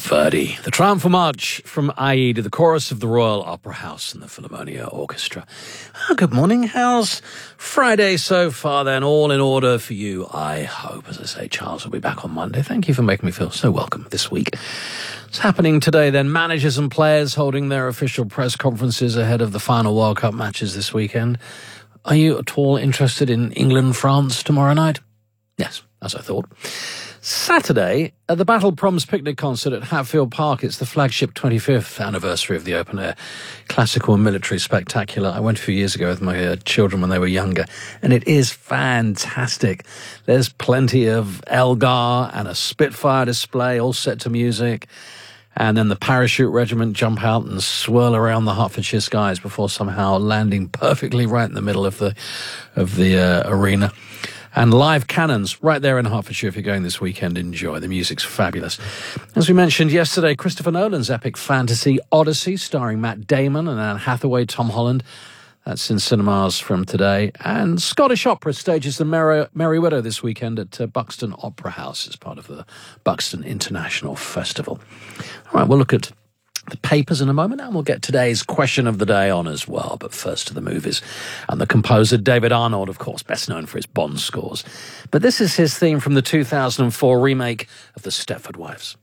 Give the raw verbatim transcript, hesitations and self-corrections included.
Verdi, the Triumphal March from Aida, the chorus of the Royal Opera House and the Philharmonia Orchestra. Oh, good morning. How's Friday so far then? All in order for you, I hope. As I say, Charles will be back on Monday. Thank you for making me feel so welcome this week. What's happening today then? Managers and players holding their official press conferences ahead of the final World Cup matches this weekend. Are you at all interested in England-France tomorrow night? Yes, as I thought. Saturday, at the Battle Proms Picnic Concert at Hatfield Park, it's the flagship twenty-fifth anniversary of the open air classical and military spectacular. I went a few years ago with my uh, children when they were younger, and it is fantastic. There's plenty of Elgar and a Spitfire display, all set to music. And then the parachute regiment jump out and swirl around the Hertfordshire skies before somehow landing perfectly right in the middle of the of the uh, arena. And live cannons right there in Hertfordshire if you're going this weekend. Enjoy. The music's fabulous. As we mentioned yesterday, Christopher Nolan's epic fantasy Odyssey, starring Matt Damon and Anne Hathaway, Tom Holland. That's in cinemas from today. And Scottish Opera stages the Merry, Merry Widow this weekend at uh, Buxton Opera House as part of the Buxton International Festival. All right, we'll look at the papers in a moment, and we'll get today's question of the day on as well. But first to the movies. And the composer David Arnold, of course, best known for his Bond scores. But this is his theme from the two thousand four remake of The Stepford Wives.